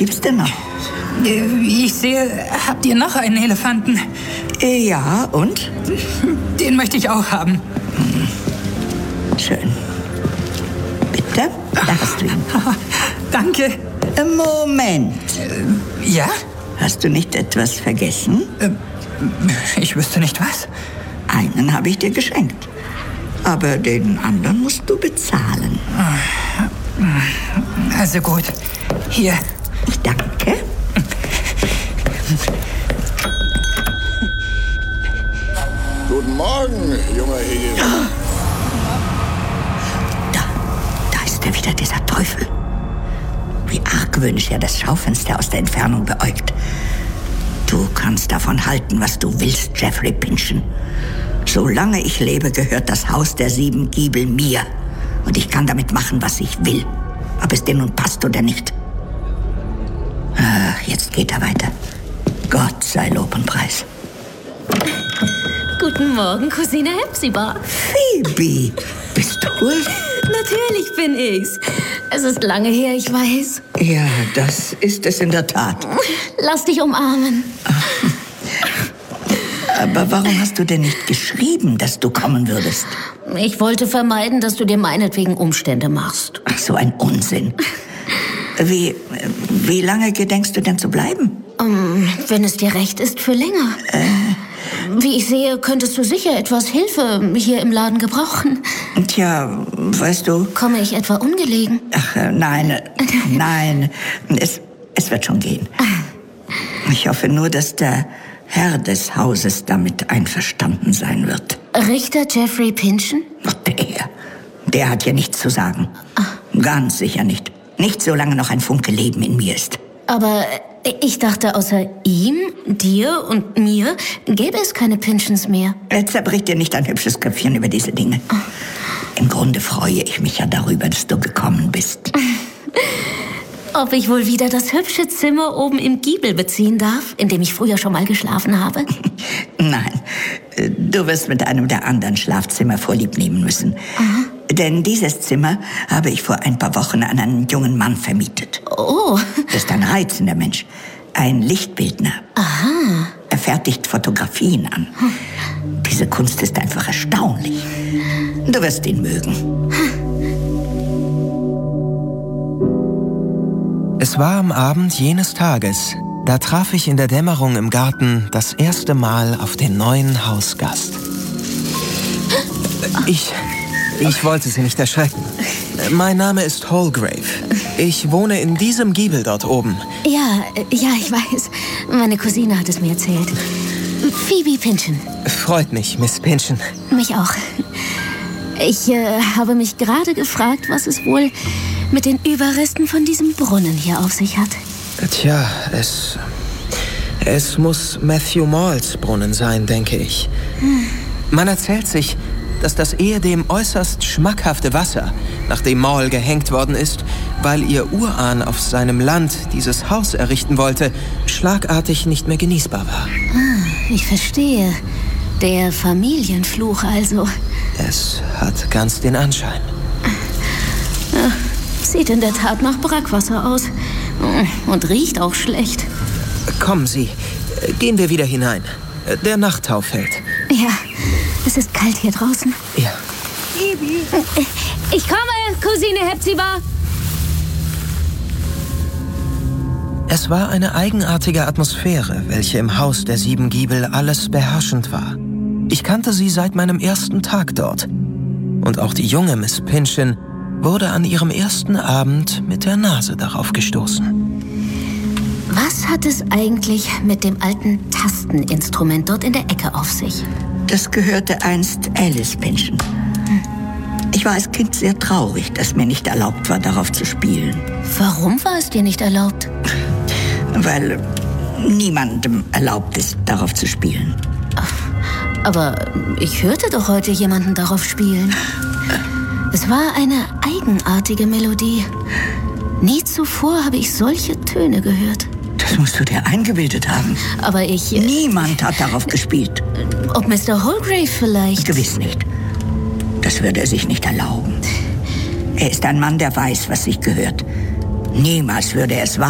gibt's denn noch? Ich sehe, habt ihr noch einen Elefanten? Ja, und? Den möchte ich auch haben. Schön. Bitte, da hast du ihn. Danke. Moment. Ja? Hast du nicht etwas vergessen? Ich wüsste nicht was. Einen habe ich dir geschenkt. Aber den anderen musst du bezahlen. Also gut. Hier. Danke. Guten Morgen, junger Hegel. Da ist er wieder, dieser Teufel. Wie argwöhnisch er das Schaufenster aus der Entfernung beäugt. Du kannst davon halten, was du willst, Jeffrey Pynchon. Solange ich lebe, gehört das Haus der 7 Giebel mir. Und ich kann damit machen, was ich will. Ob es dir nun passt oder nicht. Jetzt geht er weiter. Gott sei Lob und Preis. Guten Morgen, Cousine Hepzibah. Phoebe, bist du es? Natürlich bin ich's. Es ist lange her, ich weiß. Ja, das ist es in der Tat. Lass dich umarmen. Aber warum hast du denn nicht geschrieben, dass du kommen würdest? Ich wollte vermeiden, dass du dir meinetwegen Umstände machst. Ach, so ein Unsinn. Wie lange gedenkst du denn zu bleiben? Wenn es dir recht ist, für länger. Wie ich sehe, könntest du sicher etwas Hilfe hier im Laden gebrauchen. Tja, weißt du... Komme ich etwa ungelegen? Ach, nein. Es wird schon gehen. Ich hoffe nur, dass der Herr des Hauses damit einverstanden sein wird. Richter Jeffrey Pynchon? Ach, der hat hier nichts zu sagen. Ganz sicher nicht. Nicht, solange noch ein Funke Leben in mir ist. Aber ich dachte, außer ihm, dir und mir gäbe es keine Pynchons mehr. Zerbrich dir nicht ein hübsches Köpfchen über diese Dinge. Im Grunde freue ich mich ja darüber, dass du gekommen bist. Ob ich wohl wieder das hübsche Zimmer oben im Giebel beziehen darf, in dem ich früher schon mal geschlafen habe? Nein, du wirst mit einem der anderen Schlafzimmer Vorlieb nehmen müssen. Aha. Denn dieses Zimmer habe ich vor ein paar Wochen an einen jungen Mann vermietet. Oh. Das ist ein reizender Mensch. Ein Lichtbildner. Aha. Er fertigt Fotografien an. Diese Kunst ist einfach erstaunlich. Du wirst ihn mögen. Es war am Abend jenes Tages. Da traf ich in der Dämmerung im Garten das erste Mal auf den neuen Hausgast. Ich wollte Sie nicht erschrecken. Mein Name ist Holgrave. Ich wohne in diesem Giebel dort oben. Ja, ich weiß. Meine Cousine hat es mir erzählt. Phoebe Pynchon. Freut mich, Miss Pynchon. Mich auch. Ich habe mich gerade gefragt, was es wohl mit den Überresten von diesem Brunnen hier auf sich hat. Tja, es muss Matthew Maules Brunnen sein, denke ich. Man erzählt sich, dass das ehedem äußerst schmackhafte Wasser, nachdem Maule gehängt worden ist, weil ihr Urahn auf seinem Land dieses Haus errichten wollte, schlagartig nicht mehr genießbar war. Ich verstehe. Der Familienfluch also. Es hat ganz den Anschein. Sieht in der Tat nach Brackwasser aus. Und riecht auch schlecht. Kommen Sie, gehen wir wieder hinein. Der Nachttau fällt. Ja, es ist kalt hier draußen. Ja. Ich komme, Cousine Hepzibah. Es war eine eigenartige Atmosphäre, welche im Haus der 7 Giebel alles beherrschend war. Ich kannte sie seit meinem ersten Tag dort. Und auch die junge Miss Pynchon wurde an ihrem ersten Abend mit der Nase darauf gestoßen. Was hat es eigentlich mit dem alten Tasteninstrument dort in der Ecke auf sich? Das gehörte einst Alice Pynchon. Ich war als Kind sehr traurig, dass mir nicht erlaubt war, darauf zu spielen. Warum war es dir nicht erlaubt? Weil niemandem erlaubt ist, darauf zu spielen. Aber ich hörte doch heute jemanden darauf spielen. Es war eine eigenartige Melodie. Nie zuvor habe ich solche Töne gehört. Das musst du dir eingebildet haben. Aber ich... Niemand hat darauf gespielt. Ob Mr. Holgrave vielleicht? Gewiss nicht. Das würde er sich nicht erlauben. Er ist ein Mann, der weiß, was sich gehört. Niemals würde er es wagen.